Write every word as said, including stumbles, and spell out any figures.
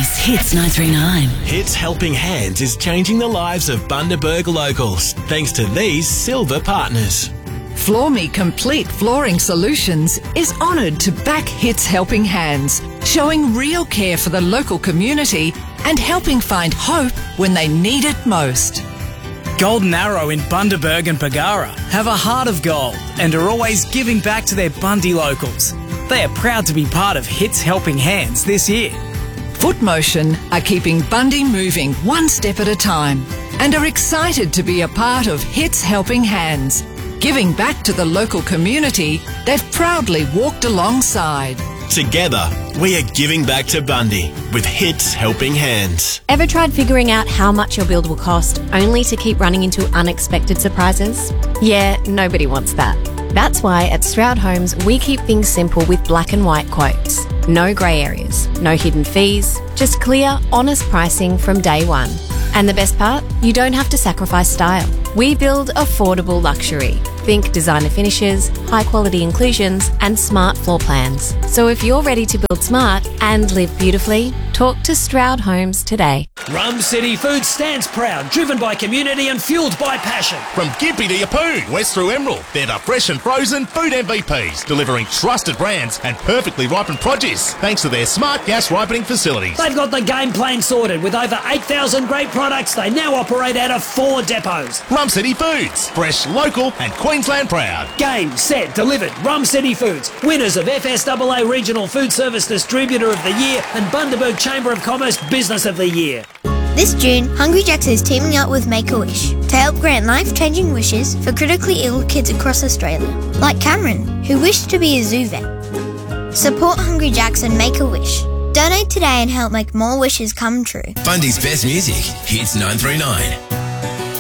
Bundy's Hits nine three nine. Hits Helping Hands is changing the lives of Bundaberg locals thanks to these silver partners. Floorme Complete Flooring Solutions is honoured to back Hits Helping Hands, showing real care for the local community and helping find hope when they need it most. Golden Arrow in Bundaberg and Bargara have a heart of gold and are always giving back to their Bundy locals. They are proud to be part of Hits Helping Hands this year. Footmotion are keeping Bundy moving one step at a time and are excited to be a part of Hits Helping Hands, giving back to the local community they've proudly walked alongside. Together, we are giving back to Bundy with Hits Helping Hands. Ever tried figuring out how much your build will cost only to keep running into unexpected surprises? Yeah, nobody wants that. That's why at Stroud Homes we keep things simple with black and white quotes. No grey areas, no hidden fees, just clear, honest pricing from day one. And the best part? You don't have to sacrifice style. We build affordable luxury. Think designer finishes, high quality inclusions, and smart floor plans. So if you're ready to build smart and live beautifully, talk to Stroud Homes today. Rum City Foods stands proud, driven by community and fuelled by passion. From Gympie to Yeppoon, west through Emerald, they're the fresh and frozen food M V Ps, delivering trusted brands and perfectly ripened produce, thanks to their smart gas ripening facilities. They've got the game plan sorted. With over eight thousand great products, they now operate out of four depots. Rum City Foods, fresh, local and Queensland proud. Game, set, delivered. Rum City Foods, winners of F S A A Regional Food Service Distributor of the Year and Bundaberg Chamber of Commerce Business of the Year. This June, Hungry Jack's is teaming up with Make-A-Wish to help grant life-changing wishes for critically ill kids across Australia, like Cameron, who wished to be a zoo vet. Support Hungry Jack's and Make-A-Wish. Donate today and help make more wishes come true. Bundy's best music, Hits nine three nine.